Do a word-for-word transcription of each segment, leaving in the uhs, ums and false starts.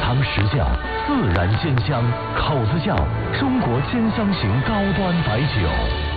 尝实酵，自然鲜香，口子窖，中国鲜香型高端白酒。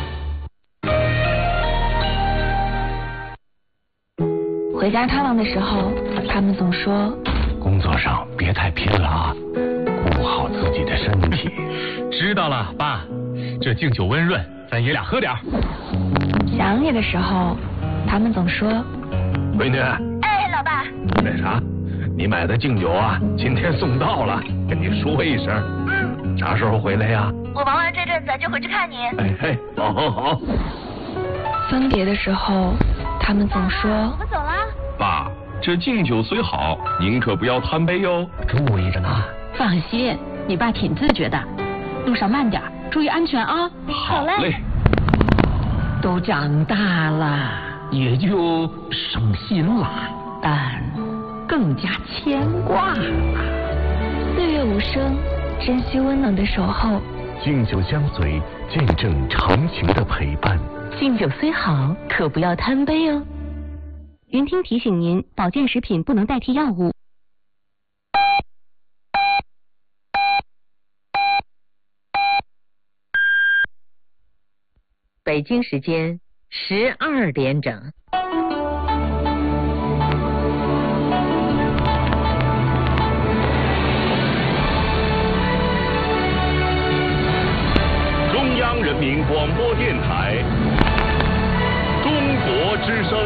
回家踏浪的时候，他们总说， 工作上别太拼了啊，顾好自己的身体。 知道了，爸，这敬酒温润，咱爷俩喝点儿。 想你的时候，他们总说， 闺女。 哎，老爸。 那啥，你买的敬酒啊，今天送到了，跟你说一声。 嗯。 啥时候回来呀？ 我忙完这阵子就回去看你。 哎嘿，好好好。 分别的时候，他们总说， 我们走了。 爸，这敬酒虽好，您可不要贪杯哟。 注意着呢。 放心，你爸挺自觉的，路上慢点，注意安全啊。 好嘞。 都长大了，也就省心了，但更加牵挂了。 岁月无声，珍惜温暖的守候。 敬酒相随，见证长情的陪伴。 敬酒虽好，可不要贪杯哦。云听提醒您，保健食品不能代替药物。 北京时间十二点整。 中央人民广播电台，中国之声。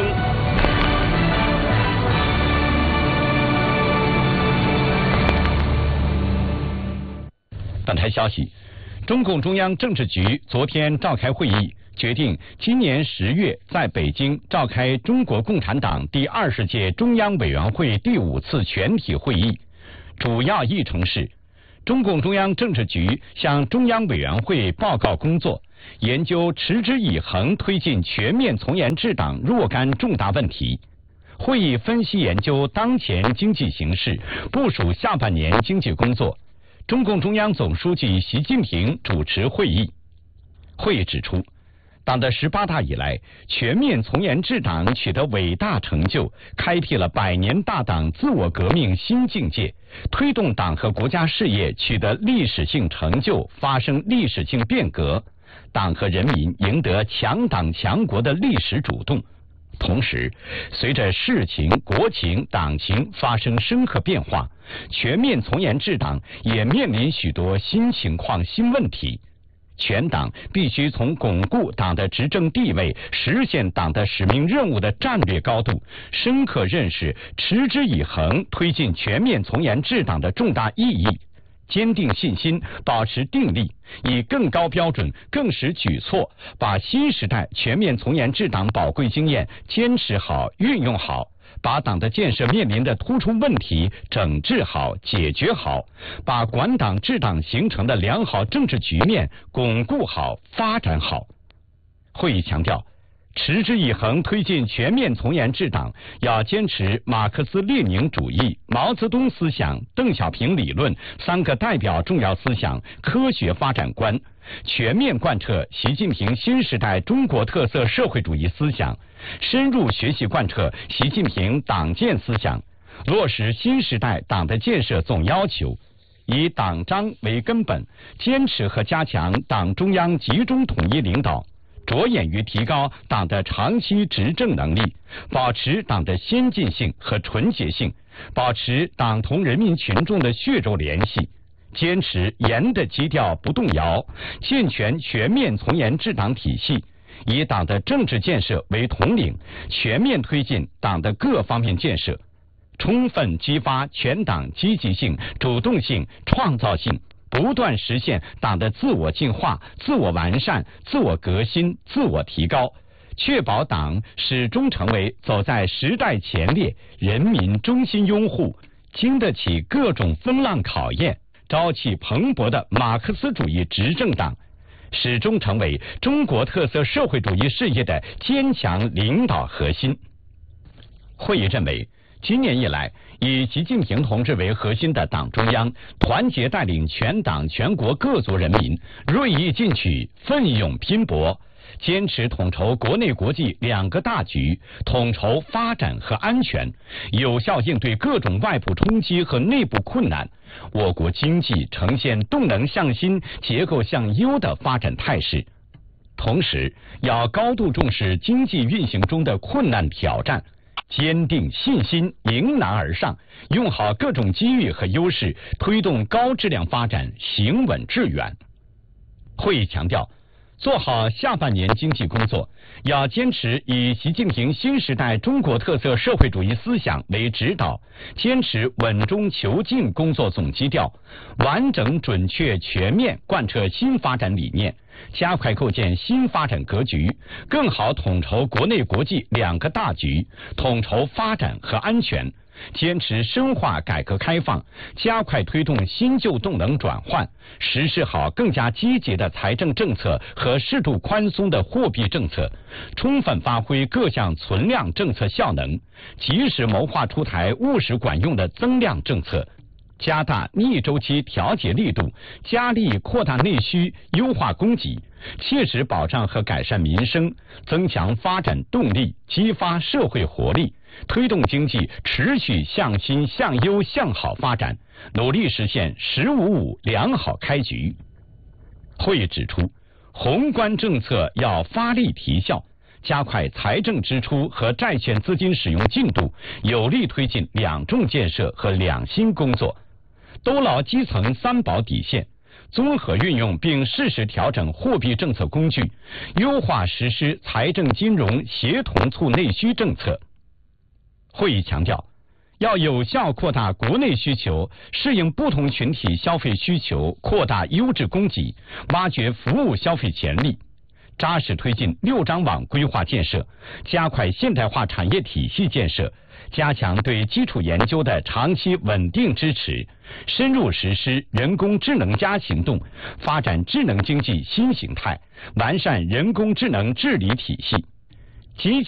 本台消息，中共中央政治局昨天召开会议，决定今年十月在北京召开中国共产党第二十届中央委员会第五次全体会议。主要议程是，中共中央政治局向中央委员会报告工作，研究持之以恒推进全面从严治党若干重大问题。会议分析研究当前经济形势，部署下半年经济工作。中共中央总书记习近平主持会议。会议指出，党的十八大以来，全面从严治党取得伟大成就，开辟了百年大党自我革命新境界，推动党和国家事业取得历史性成就，发生历史性变革，党和人民赢得强党强国的历史主动。同时，随着事情、国情、党情发生深刻变化，全面从严治党也面临许多新情况、新问题。全党必须从巩固党的执政地位、实现党的使命任务的战略高度，深刻认识持之以恒推进全面从严治党的重大意义，坚定信心，保持定力，以更高标准、更实举措，把新时代全面从严治党宝贵经验坚持好、运用好，把党的建设面临的突出问题整治好、解决好，把管党治党形成的良好政治局面巩固好、发展好。会议强调，持之以恒推进全面从严治党，要坚持马克思列宁主义、毛泽东思想、邓小平理论三个代表重要思想科学发展观，全面贯彻习近平新时代中国特色社会主义思想，深入学习贯彻习近平党建思想，落实新时代党的建设总要求，以党章为根本，坚持和加强党中央集中统一领导，着眼于提高党的长期执政能力，保持党的先进性和纯洁性，保持党同人民群众的血肉联系，坚持严的基调不动摇，健全全面从严治党体系，以党的政治建设为统领，全面推进党的各方面建设，充分激发全党积极性、主动性、创造性，不断实现党的自我进化、自我完善、自我革新、自我提高，确保党始终成为走在时代前列、人民衷心拥护、经得起各种风浪考验、朝气蓬勃的马克思主义执政党，始终成为中国特色社会主义事业的坚强领导核心。会议认为，今年以来，以习近平同志为核心的党中央团结带领全党全国各族人民锐意进取、奋勇拼搏， 坚持统筹国内国际两个大局，统筹发展和安全，有效应对各种外部冲击和内部困难，我国经济呈现动能向新、结构向优的发展态势。同时，要高度重视经济运行中的困难挑战，坚定信心，迎难而上，用好各种机遇和优势，推动高质量发展，行稳致远。会议强调，做好下半年经济工作，要坚持以习近平新时代中国特色社会主义思想为指导，坚持稳中求进工作总基调，完整、准确、全面贯彻新发展理念，加快构建新发展格局，更好统筹国内国际两个大局，统筹发展和安全，坚持深化改革开放，加快推动新旧动能转换，实施好更加积极的财政政策和适度宽松的货币政策，充分发挥各项存量政策效能，及时谋划出台务实管用的增量政策，加大逆周期调节力度，加力扩大内需，优化供给，切实保障和改善民生，增强发展动力，激发社会活力，推动经济持续向新、向优、向好发展，努力实现“十五五”良好开局。会议指出，宏观政策要发力提效，加快财政支出和债券资金使用进度，有力推进两重建设和两新工作，兜牢基层三保底线，综合运用并适时调整货币政策工具，优化实施财政金融协同促内需政策。会议强调，要有效扩大国内需求，适应不同群体消费需求，扩大优质供给，挖掘服务消费潜力，扎实推进六张网规划建设，加快现代化产业体系建设，加强对基础研究的长期稳定支持，深入实施人工智能加行动，发展智能经济新形态，完善人工智能治理体系，积极